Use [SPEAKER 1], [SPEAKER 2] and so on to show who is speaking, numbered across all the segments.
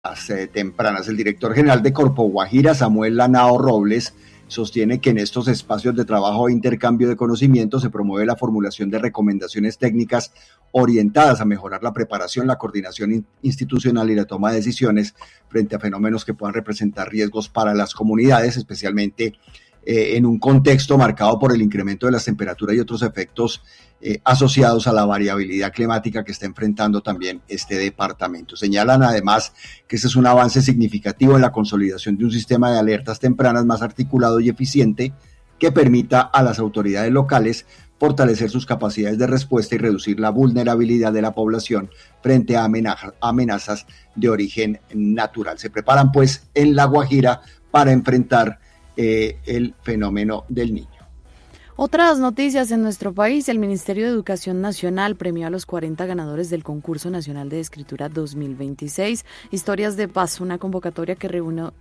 [SPEAKER 1] tempranas. El director general de Corpo Guajira, Samuel Lanao Robles, sostiene que en estos espacios de trabajo e intercambio de conocimiento se promueve la formulación de recomendaciones técnicas orientadas a mejorar la preparación, la coordinación institucional y la toma de decisiones frente a fenómenos que puedan representar riesgos para las comunidades, especialmente en un contexto marcado por el incremento de las temperaturas y otros efectos asociados a la variabilidad climática que está enfrentando también este departamento. Señalan además que este es un avance significativo en la consolidación de un sistema de alertas tempranas más articulado y eficiente que permita a las autoridades locales fortalecer sus capacidades de respuesta y reducir la vulnerabilidad de la población frente a amenazas de origen natural. Se preparan pues en La Guajira para enfrentar el fenómeno del Niño.
[SPEAKER 2] Otras noticias en nuestro país. El Ministerio de Educación Nacional premió a los 40 ganadores del Concurso Nacional de Escritura 2026, Historias de Paz, una convocatoria que reunió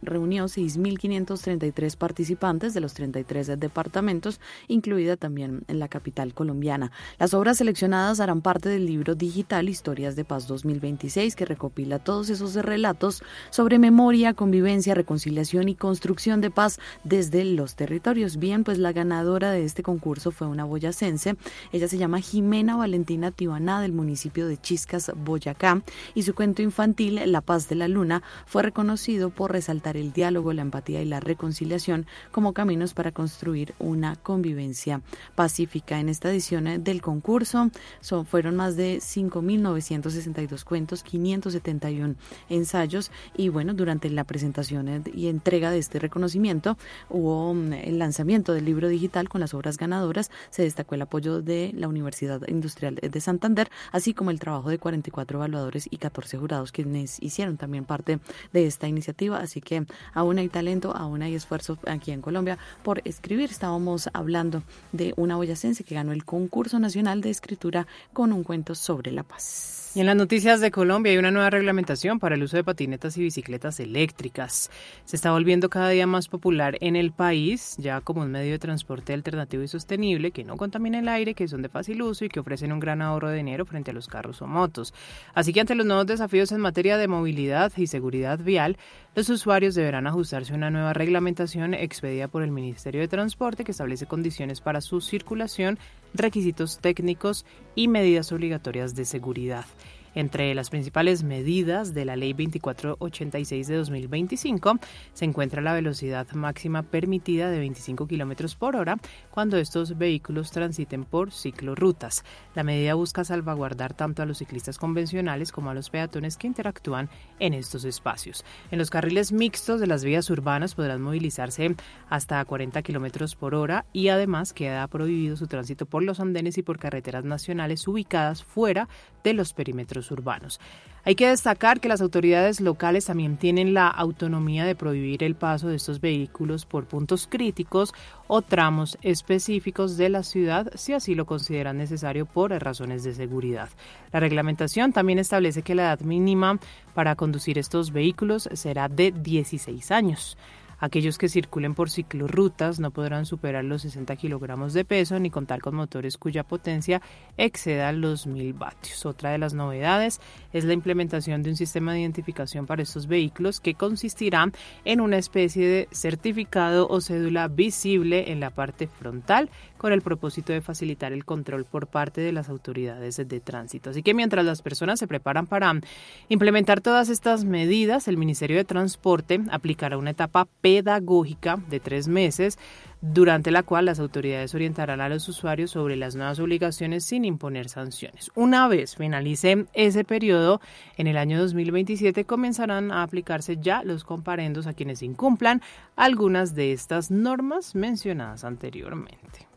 [SPEAKER 2] 6.533 participantes de los 33 departamentos, incluida también en la capital colombiana. Las obras seleccionadas harán parte del libro digital Historias de Paz 2026, que recopila todos esos relatos sobre memoria, convivencia, reconciliación y construcción de paz desde los territorios. Bien, pues la ganadora de este concurso fue una boyacense. Ella se llama Jimena Valentina Tibaná, del municipio de Chiscas, Boyacá, y su cuento infantil La Paz de la Luna fue reconocido por resaltar el diálogo, la empatía y la reconciliación como caminos para construir una convivencia pacífica. En esta edición del concurso fueron más de 5.962 cuentos, 571 ensayos, y bueno, durante la presentación y entrega de este reconocimiento hubo el lanzamiento del libro digital con las obras ganadoras. Se destacó el apoyo de la Universidad Industrial de Santander, así como el trabajo de 44 evaluadores y 14 jurados quienes hicieron también parte de esta iniciativa. Así que aún hay talento, aún hay esfuerzo aquí en Colombia por escribir. Estábamos hablando de una boyacense que ganó el Concurso Nacional de Escritura con un cuento sobre la paz.
[SPEAKER 3] Y en las noticias de Colombia hay una nueva reglamentación para el uso de patinetas y bicicletas eléctricas. Se está volviendo cada día más popular en el país, ya como un medio de transporte alternativo y sostenible que no contamina el aire, que son de fácil uso y que ofrecen un gran ahorro de dinero frente a los carros o motos. Así que ante los nuevos desafíos en materia de movilidad y seguridad vial, los usuarios deberán ajustarse a una nueva reglamentación expedida por el Ministerio de Transporte que establece condiciones para su circulación, requisitos técnicos y medidas obligatorias de seguridad. Entre las principales medidas de la Ley 2486 de 2025 se encuentra la velocidad máxima permitida de 25 km por hora cuando estos vehículos transiten por ciclorrutas. La medida busca salvaguardar tanto a los ciclistas convencionales como a los peatones que interactúan en estos espacios. En los carriles mixtos de las vías urbanas podrán movilizarse hasta 40 km por hora y además queda prohibido su tránsito por los andenes y por carreteras nacionales ubicadas fuera de los perímetros urbanos. Hay que destacar que las autoridades locales también tienen la autonomía de prohibir el paso de estos vehículos por puntos críticos o tramos específicos de la ciudad si así lo consideran necesario por razones de seguridad. La reglamentación también establece que la edad mínima para conducir estos vehículos será de 16 años. Aquellos que circulen por ciclorrutas no podrán superar los 60 kilogramos de peso ni contar con motores cuya potencia exceda los 1.000 vatios. Otra de las novedades es la implementación de un sistema de identificación para estos vehículos que consistirá en una especie de certificado o cédula visible en la parte frontal con el propósito de facilitar el control por parte de las autoridades de tránsito. Así que mientras las personas se preparan para implementar todas estas medidas, el Ministerio de Transporte aplicará una etapa pedagógica de 3 meses, durante la cual las autoridades orientarán a los usuarios sobre las nuevas obligaciones sin imponer sanciones. Una vez finalice ese periodo, en el año 2027 comenzarán a aplicarse ya los comparendos a quienes incumplan algunas de estas normas mencionadas anteriormente.